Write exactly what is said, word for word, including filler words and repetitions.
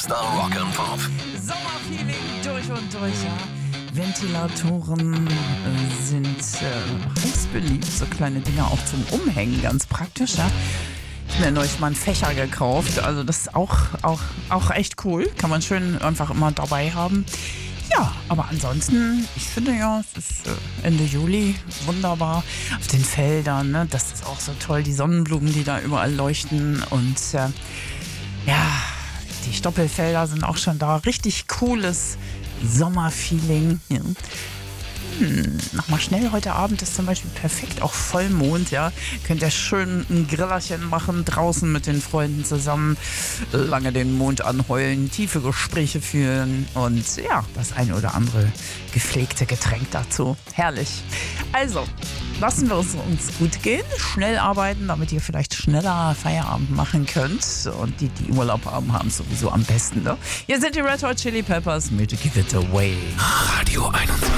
Bester Rock and Pop. Sommerfeeling durch und durch, ja. Ventilatoren äh, sind äh, heiß beliebt, so kleine Dinger auch zum Umhängen, ganz praktisch, ja. Ich habe mir neulich mal einen Fächer gekauft, also das ist auch, auch, auch echt cool, kann man schön einfach immer dabei haben. Ja, aber ansonsten, ich finde ja, es ist äh, Ende Juli, wunderbar auf den Feldern, ne? Das ist auch so toll, die Sonnenblumen, die da überall leuchten und äh, ja, die Stoppelfelder sind auch schon da, richtig cooles Sommerfeeling. Ja. Hm, nochmal schnell, heute Abend ist zum Beispiel perfekt, auch Vollmond, ja. Könnt ihr schön ein Grillerchen machen, draußen mit den Freunden zusammen, lange den Mond anheulen, tiefe Gespräche führen und ja, das ein oder andere gepflegte Getränk dazu. Herrlich. Also, lassen wir es uns gut gehen, schnell arbeiten, damit ihr vielleicht schneller Feierabend machen könnt. Und die, die Urlaub haben, haben es sowieso am besten. Ne? Hier sind die Red Hot Chili Peppers mit Give It Away. Radio einundzwanzig.